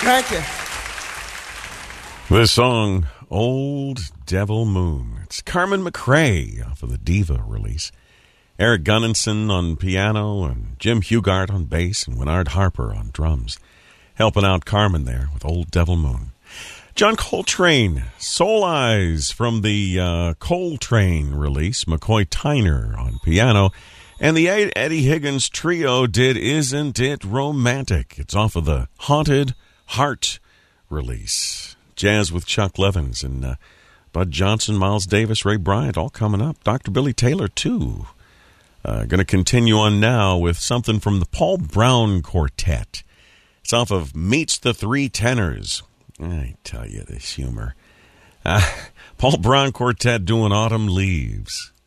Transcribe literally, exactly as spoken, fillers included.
Thank you. This song, Old Devil Moon. It's Carmen McRae off of the Diva release. Eric Gunninson on piano and Jim Hugart on bass and Winard Harper on drums. Helping out Carmen there with Old Devil Moon. John Coltrane, Soul Eyes from the uh, Coltrane release. McCoy Tyner on piano. And the Eddie Higgins Trio did Isn't It Romantic? It's off of the Haunted Heart release. Jazz with Chuck Levins and uh, Bud Johnson, Miles Davis, Ray Bryant, all coming up. Doctor Billy Taylor, too. Uh, going to continue on now with something from the Paul Brown Quartet. It's off of Meets the Three Tenors. I tell you, this humor. Uh, Paul Brown Quartet doing Autumn Leaves.